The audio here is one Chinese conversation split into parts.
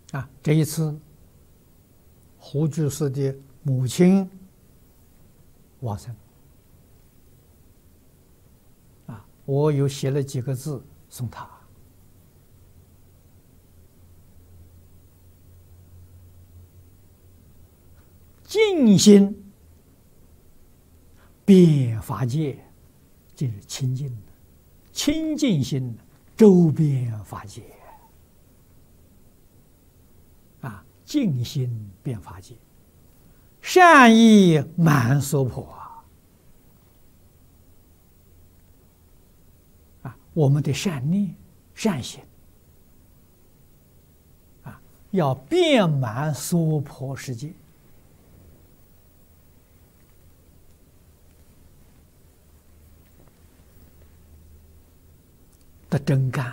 这一次胡居士的母亲往生，我有写了几个字送他。净心遍法界，就是清净的；清净心周遍法界。净心遍法界，善意满娑婆我们的善念、善行要遍满娑婆世界。的真干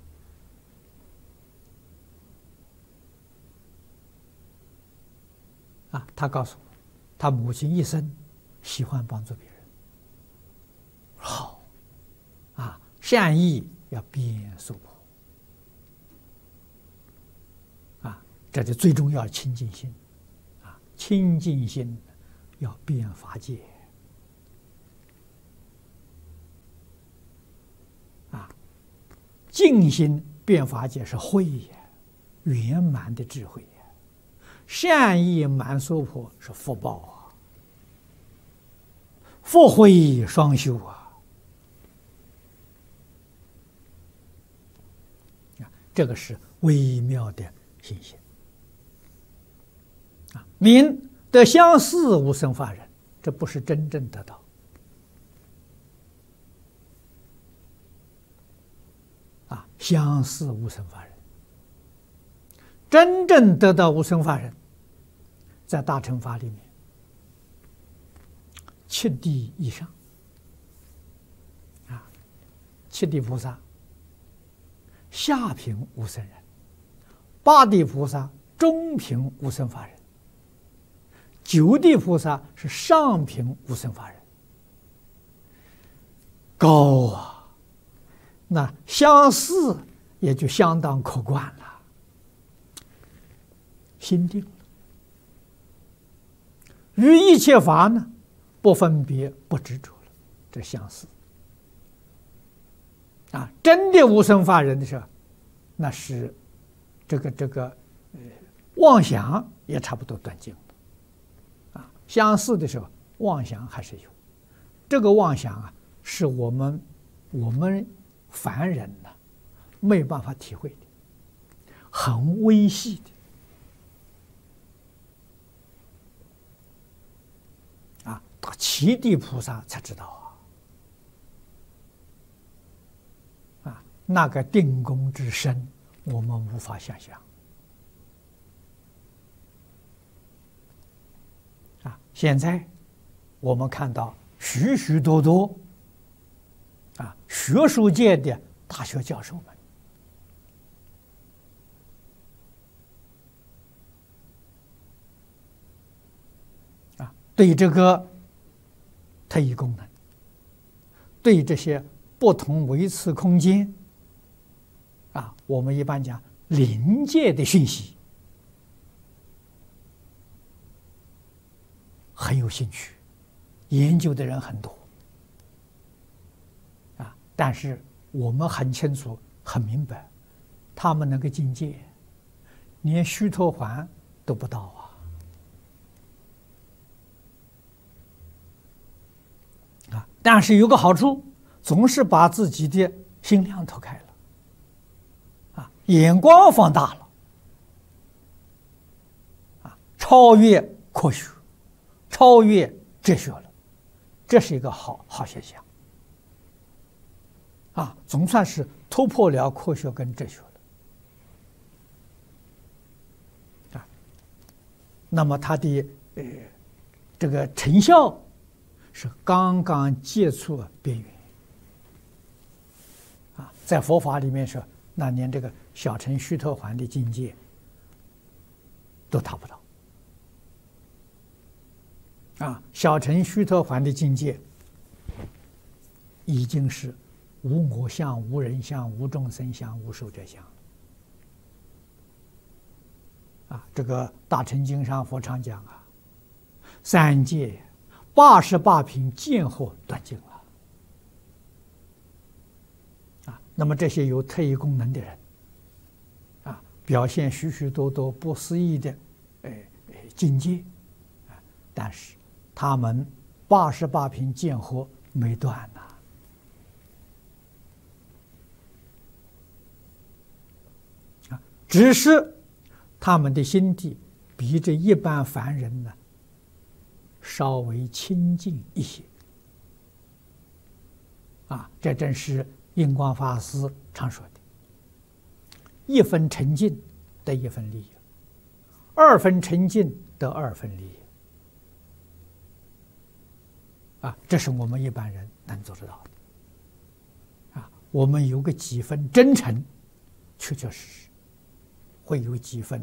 了他告诉我，他母亲一生喜欢帮助别人，好善意要遍娑婆这是最重要的清净心清净心要遍法界净心遍法界是慧也，圆满的智慧也；善意满娑婆是福报福慧双修这个是微妙的心性名得相似无生法忍，这不是真正得到相似无生法忍。真正得到无生法忍，在大乘法里面七地以上七地菩萨下品无生忍，八地菩萨中品无生法忍，九地菩萨是上品无生法忍，高那相似也就相当可观了，心定了，于一切法呢不分别不执着了，这相似真的无生法忍的时候，那是这个妄想也差不多断尽了相似的时候妄想还是有，这个妄想是我们凡人没有办法体会的，很微细的到七地菩萨才知道那个定功之深，我们无法想象现在我们看到许许多多学术界的大学教授们对这个特异功能，对这些不同维次空间我们一般讲灵界的讯息很有兴趣，研究的人很多但是我们很清楚很明白，他们那个境界连须陀洹都不到但是有个好处，总是把自己的心量投开了眼光放大了超越科学，超越哲学了，这是一个好现象总算是突破了科学跟哲学了那么他的这个成效是刚刚接触边缘在佛法里面说，那连这个小乘须陀洹的境界都达不到小乘须陀洹的境界已经是无我相、无人相、无众生相、无寿者相这个大乘经上佛常讲三界88品见惑断尽了。那么这些有特异功能的人，表现许许多多不思议的境界，但是他们88品见惑没断只是他们的心地比这一般凡人呢稍微清净一些。这正是印光法师常说的：1分沉静得1分利益，2分沉静得2分利益。这是我们一般人能做得到的。我们有个几分真诚，确确实实会有几分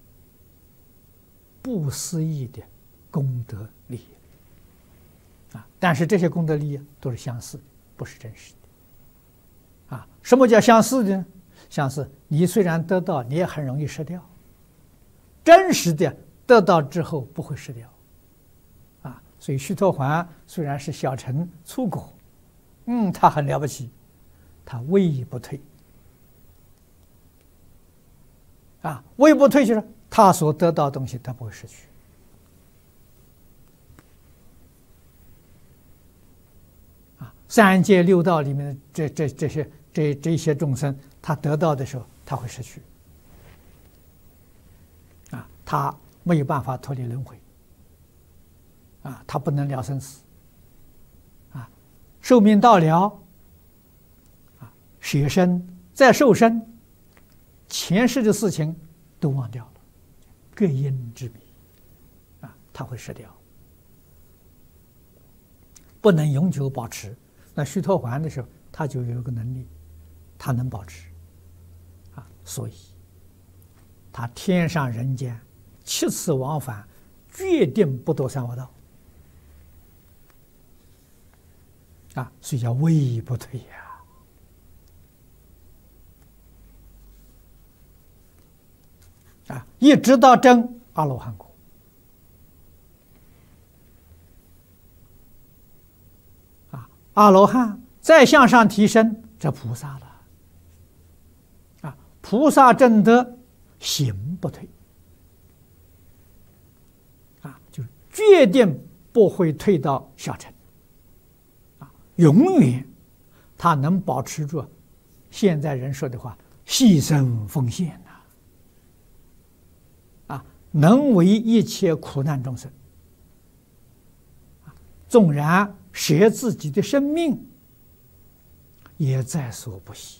不思议的功德利益。但是这些功德利益都是相似的，不是真实的。什么叫相似的呢？相似，你虽然得到，你也很容易失掉。真实的得到之后不会失掉。所以须陀洹虽然是小乘粗果，他很了不起，他位不退。位不退就是他所得到的东西他不会失去。三界六道里面的这些众生，他得到的时候他会失去。他没有办法脱离轮回。他不能了生死。寿命到了，舍身再受身，前世的事情都忘掉了，各因之谜，他会失掉，不能永久保持。那须陀洹的时候，他就有一个能力，他能保持，所以他天上人间7次往返，决定不堕三恶道。所以叫位不退一直到证阿罗汉果。阿罗汉再向上提升，这菩萨了。菩萨证得行不退，就是决定不会退到小乘。永远他能保持住现在人说的话，牺牲奉献能为一切苦难众生，纵然舍自己的生命也在所不惜。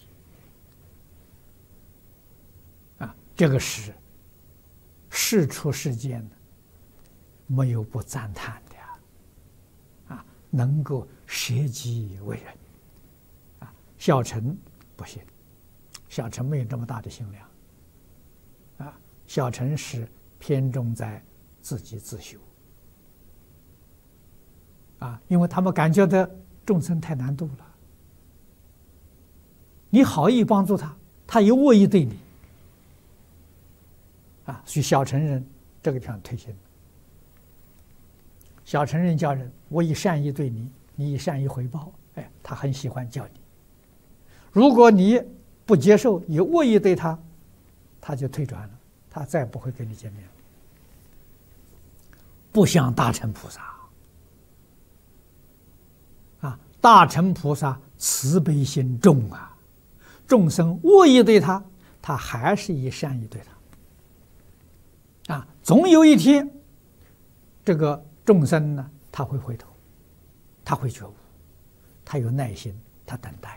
这个是世出世间没有不赞叹的能够舍己为人。小乘不行，小乘没有这么大的心量。小乘是偏重在自己自修。因为他们感觉到众生太难度了，你好意帮助他，他又恶意对你。所以小乘人这个地方推行。小乘人教人，我以善意对你，你以善意回报，他很喜欢教你。如果你不接受，以恶意对他，他就退转了，他再不会跟你见面。不像大乘菩萨，大乘菩萨慈悲心重众生恶意对他，他还是以善意对他。总有一天，这个众生呢，他会回头，他会觉悟，他有耐心，他等待，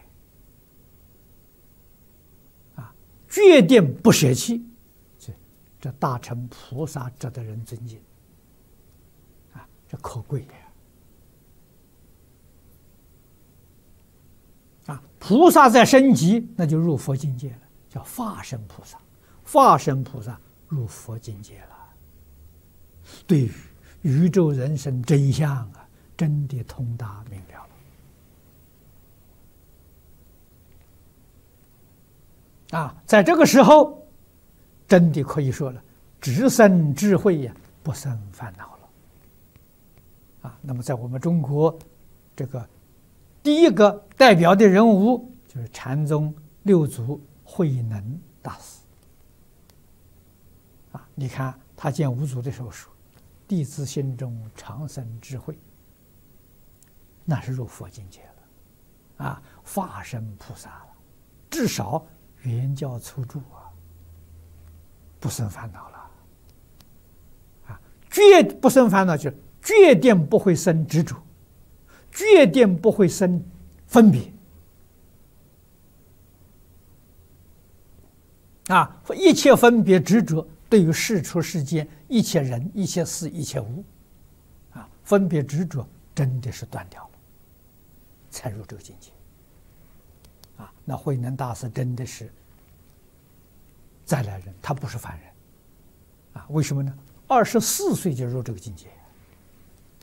决定不舍弃。这大乘菩萨值得人尊敬，这可贵的。菩萨在升级，那就入佛境界了，叫法身菩萨。法身菩萨入佛境界了，对于宇宙人生真相真的通达明了了。在这个时候，真的可以说了， 只生智慧呀，不生烦恼了。那么在我们中国，这个第一个代表的人物就是禅宗六祖慧能大师。你看他见五祖的时候说：“弟子心中常生智慧。”那是入佛境界了，化身菩萨了，至少圆教初住不生烦恼了，决不生烦恼，就是决定不会生执着，决定不会生分别，一切分别执着，对于世出世间一切人、一切事、一切物，分别执着真的是断掉了，才入这个境界。那慧能大师真的是再来人，他不是凡人，为什么呢？24岁就入这个境界。